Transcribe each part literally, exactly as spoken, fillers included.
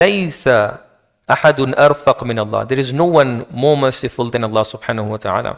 لَيْسَ أَحَدٌ أَرْفَقْ مِنَ اللَّهِ. There is no one more merciful than Allah subhanahu wa ta'ala.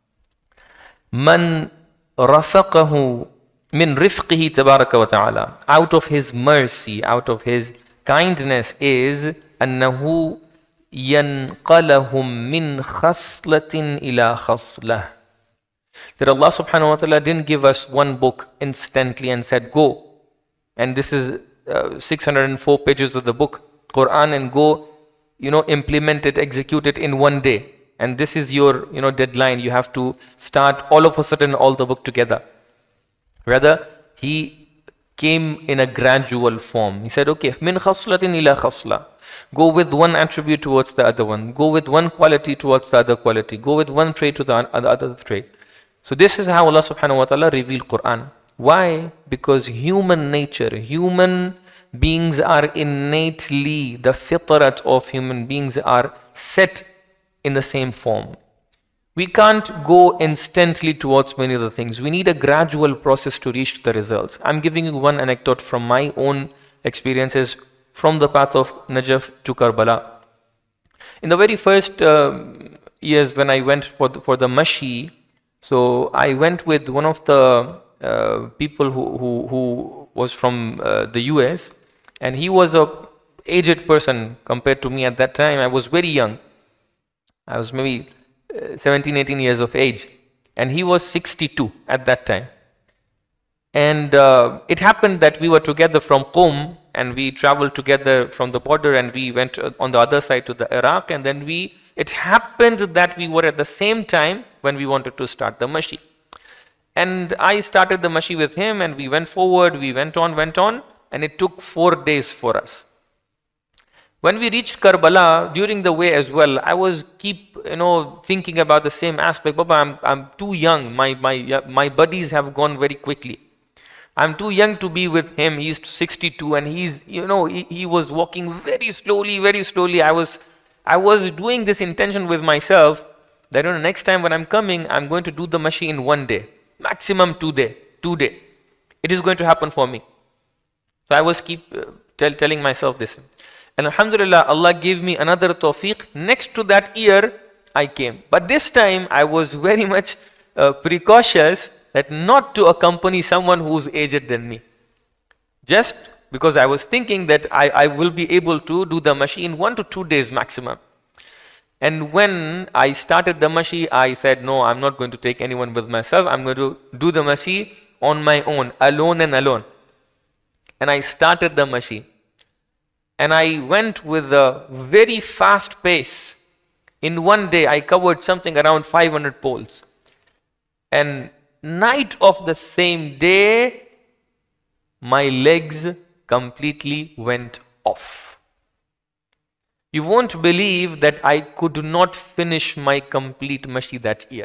مَنْ رَفَقَهُ مِنْ رِفْقِهِ تَبَارَكَ وَتَعَالَى. Out of His mercy, out of His kindness is أَنَّهُ يَنْقَلَهُمْ مِنْ خَصْلَةٍ إِلَى خَصْلَةٍ. That Allah subhanahu wa ta'ala didn't give us one book instantly and said, go. And this is uh, six hundred four pages of the book, Quran, and go, you know, implement it, execute it in one day. And this is your, you know, deadline. You have to start all of a sudden all the book together. Rather, He came in a gradual form. He said, okay, min khaslatin ila khasla. Go with one attribute towards the other one. Go with one quality towards the other quality. Go with one trait to the other trait. So this is how Allah subhanahu wa ta'ala revealed Quran. Why? Because human nature, human beings are innately, the fitrat of human beings are set in the same form. We can't go instantly towards many other things. We need a gradual process to reach the results. I'm giving you one anecdote from my own experiences from the path of Najaf to Karbala. In the very first uh, years when I went for the, for the Mashi, so I went with one of the uh, people who, who, who was from uh, the U S, and he was a aged person compared to me at that time. I was very young. I was maybe uh, seventeen, eighteen years of age, and he was sixty-two at that time. And uh, it happened that we were together from Qom, and we traveled together from the border, and we went on the other side to the Iraq, and then we, it happened that we were at the same time when we wanted to start the Mashi. And I started the Mashi with him, and we went forward, we went on, went on, and it took four days for us. When we reached Karbala, during the way as well, I was keep, you know, thinking about the same aspect. Baba, I'm, I'm too young, my, my, my buddies have gone very quickly. I'm too young to be with him. He's sixty-two, and he's, you know, he, he was walking very slowly, very slowly. I was, I was doing this intention with myself that, you know, next time when I'm coming, I'm going to do the Mashi in one day, maximum two day, two day. It is going to happen for me. So I was keep uh, tell, telling myself this. And Alhamdulillah, Allah gave me another tawfiq. Next to that year, I came. But this time, I was very much uh, precautious that not to accompany someone who's aged than me. Just because I was thinking that I, I will be able to do the Mashi in one to two days maximum. And when I started the Mashi, I said, no, I'm not going to take anyone with myself. I'm going to do the Mashi on my own, alone and alone. And I started the Mashi. And I went with a very fast pace. In one day, I covered something around five hundred poles. And night of the same day, my legs completely went off. You won't believe that I could not finish my complete Mashi that year.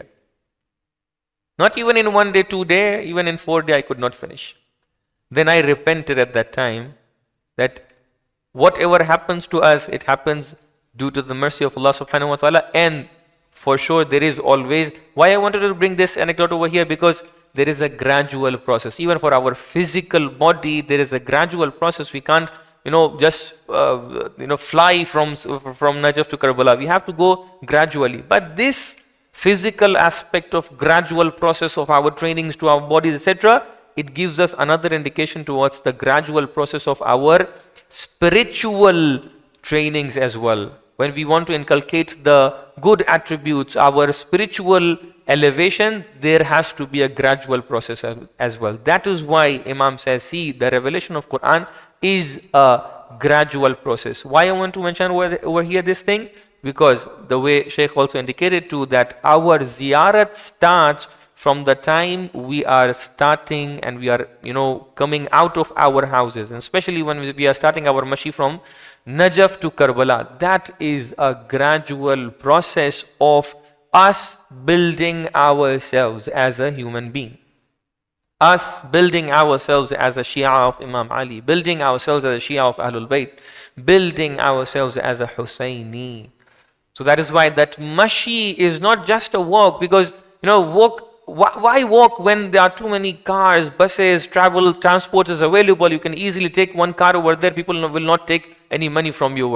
Not even in one day, two day, even in four day, I could not finish. Then I repented at that time that whatever happens to us, it happens due to the mercy of Allah subhanahu wa ta'ala. And for sure, there is always, why I wanted to bring this anecdote over here, because there is a gradual process. Even for our physical body, there is a gradual process. We can't, you know, just, uh, you know, fly from, from Najaf to Karbala. We have to go gradually. But this physical aspect of gradual process of our trainings to our bodies, et cetera, it gives us another indication towards the gradual process of our spiritual trainings as well. When we want to inculcate the good attributes, our spiritual elevation, there has to be a gradual process as well. That is why Imam says, see, the revelation of Quran is a gradual process. Why I want to mention over, over here this thing? Because the way Shaykh also indicated too, that our ziyarat starts from the time we are starting and we are, you know, coming out of our houses. And especially when we are starting our Mashi from Najaf to Karbala. That is a gradual process of us building ourselves as a human being. Us building ourselves as a Shia of Imam Ali, building ourselves as a Shia of Ahlul Bayt, building ourselves as a Husayni. So that is why that Mashi is not just a walk, because, you know, walk why, why walk when there are too many cars, buses, travel, transport is available? You can easily take one car over there. People will not take any money from you over